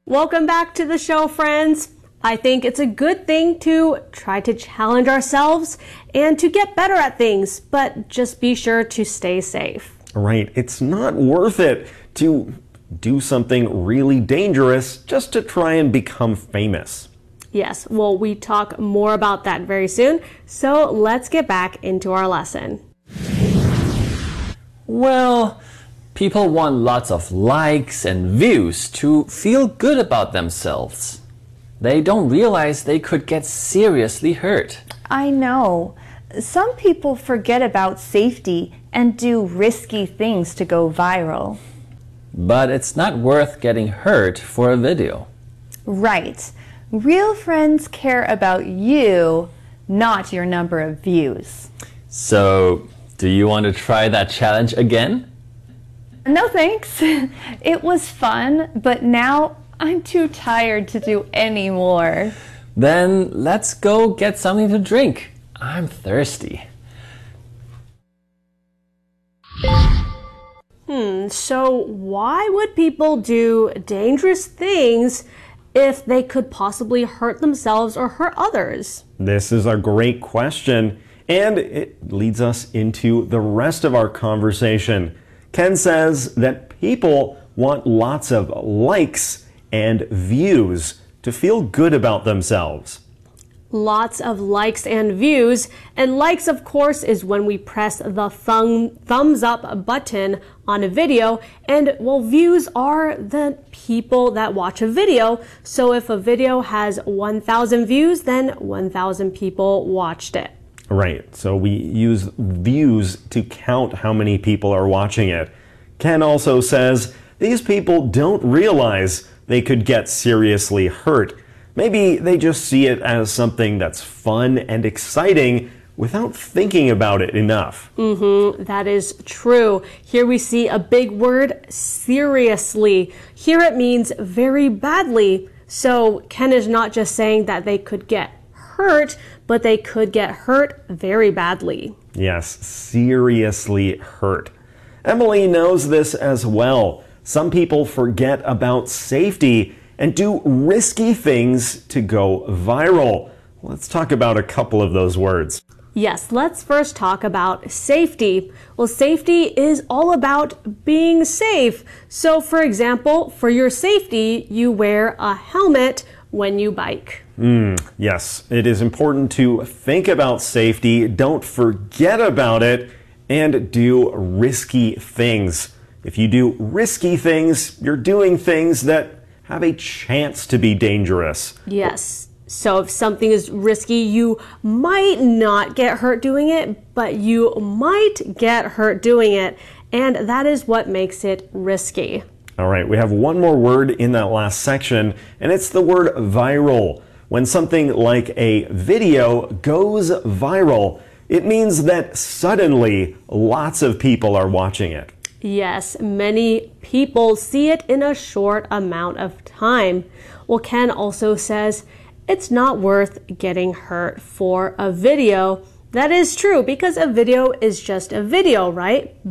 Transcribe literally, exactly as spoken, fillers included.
Welcome back to the show, friends. I think it's a good thing to try to challenge ourselves and to get better at things, but just be sure to stay safe. Right. It's not worth it to do something really dangerous just to try and become famous. Yes, well, we talk more about that very soon, so let's get back into our lesson. Well, people want lots of likes and views to feel good about themselves. They don't realize they could get seriously hurt. I know. Some people forget about safety and do risky things to go viral. But it's not worth getting hurt for a video. Right. Real friends care about you, not your number of views. So, do you want to try that challenge again? No thanks. It was fun, but now I'm too tired to do any more. Then let's go get something to drink. I'm thirsty. Hmm, so why would people do dangerous things if they could possibly hurt themselves or hurt others? This is a great question, and it leads us into the rest of our conversation. Ken says that people want lots of likes and views to feel good about themselves. Lots of likes and views. And likes, of course, is when we press the thumb, thumbs up button on a video. And, well, views are the people that watch a video. So if a video has one thousand views, then one thousand people watched it. Right. So we use views to count how many people are watching it. Ken also says these people don't realize they could get seriously hurt. Maybe they just see it as something that's fun and exciting without thinking about it enough. Mm-hmm, that is true. Here we see a big word, seriously. Here it means very badly. So Ken is not just saying that they could get hurt, but they could get hurt very badly. Yes, seriously hurt. Emily knows this as well. Some people forget about safety and do risky things to go viral. Let's talk about a couple of those words. Yes, let's first talk about safety. Well, safety is all about being safe. So, for example, for your safety, you wear a helmet when you bike. Mm, yes, it is important to think about safety, don't forget about it, and do risky things. If you do risky things, you're doing things that have a chance to be dangerous. Yes. So if something is risky, you might not get hurt doing it, but you might get hurt doing it. And that is what makes it risky. All right, we have one more word in that last section, and it's the word viral. When something like a video goes viral, it means that suddenly lots of people are watching it. Yes, many people see it in a short amount of time. Well, Ken also says it's not worth getting hurt for a video. That is true because a video is just a video, right?